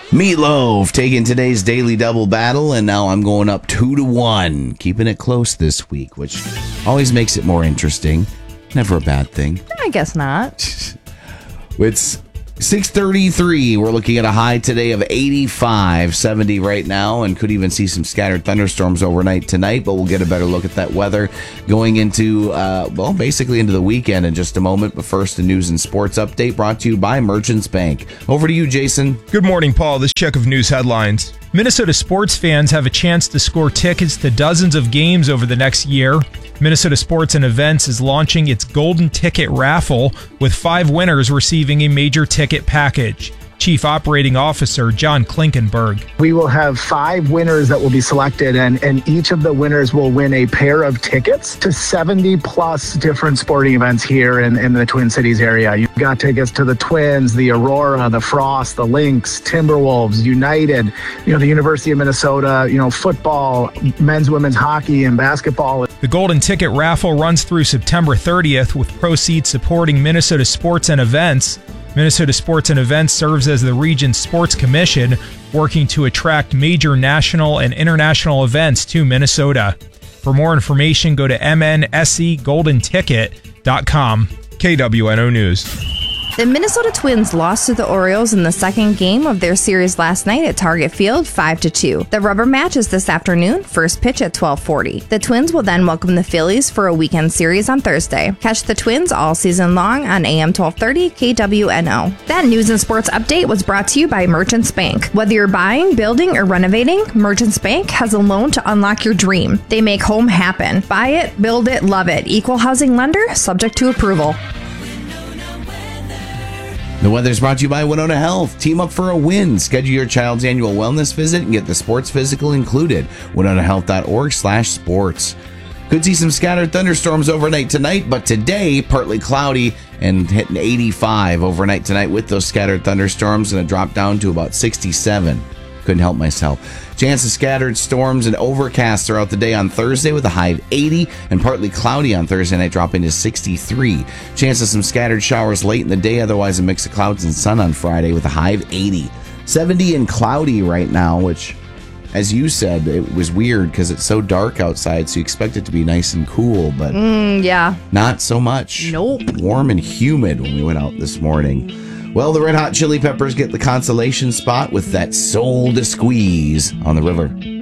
Meatloaf taking today's daily double battle, and now I'm going up 2-1, keeping it close this week, which always makes it more interesting. Never a bad thing. I guess not. It's 6:33. We're looking at a high today of 85, 70 right now, and could even see some scattered thunderstorms overnight tonight, but we'll get a better look at that weather going into, basically into the weekend in just a moment. But first, the news and sports update brought to you by Merchants Bank. Over to you, Jason. Good morning, Paul. This check of news headlines. Minnesota sports fans have a chance to score tickets to dozens of games over the next year. Minnesota Sports and Events is launching its Golden Ticket Raffle, with 5 winners receiving a major ticket package. Chief Operating Officer John Klinkenberg. We will have 5 winners that will be selected, and each of the winners will win a pair of tickets to 70 plus different sporting events here in the Twin Cities area. You've got tickets to the Twins, the Aurora, the Frost, the Lynx, Timberwolves, United, the University of Minnesota, football, men's, women's hockey, and basketball. The Golden Ticket Raffle runs through September 30th, with proceeds supporting Minnesota Sports and Events. Minnesota Sports and Events serves as the region's sports commission, working to attract major national and international events to Minnesota. For more information, go to mnseggoldenticket.com. KWNO News. The Minnesota Twins lost to the Orioles in the second game of their series last night at Target Field 5-2. The rubber match is this afternoon, first pitch at 12:40. The Twins will then welcome the Phillies for a weekend series on Thursday. Catch the Twins all season long on AM 1230 KWNO. That news and sports update was brought to you by Merchants Bank. Whether you're buying, building, or renovating, Merchants Bank has a loan to unlock your dream. They make home happen. Buy it, build it, love it. Equal housing lender, subject to approval. The weather's brought to you by Winona Health. Team up for a win. Schedule your child's annual wellness visit and get the sports physical included. WinonaHealth.org/sports. Could see some scattered thunderstorms overnight tonight, but today, partly cloudy and hitting 85 overnight tonight with those scattered thunderstorms, and a drop down to about 67. Couldn't help myself. Chance of scattered storms and overcast throughout the day on Thursday with a high of 80, and partly cloudy on Thursday night, dropping to 63. Chance of some scattered showers late in the day, otherwise a mix of clouds and sun on Friday with a high of 80. 70 and cloudy right now, which, as you said, it was weird because it's so dark outside, so you expect it to be nice and cool, but yeah, not so much. Nope. Warm and humid when we went out this morning. Well, the Red Hot Chili Peppers get the consolation spot with that Soul to Squeeze on the river.